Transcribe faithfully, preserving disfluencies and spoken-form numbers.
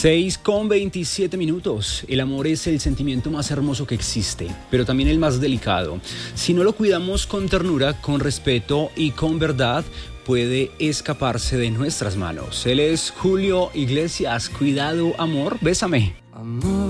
seis con veintisiete minutos. El amor es el sentimiento más hermoso que existe, pero también el más delicado. Si no lo cuidamos con ternura, con respeto y con verdad, puede escaparse de nuestras manos. Él es Julio Iglesias. Cuidado, amor, bésame. Amor.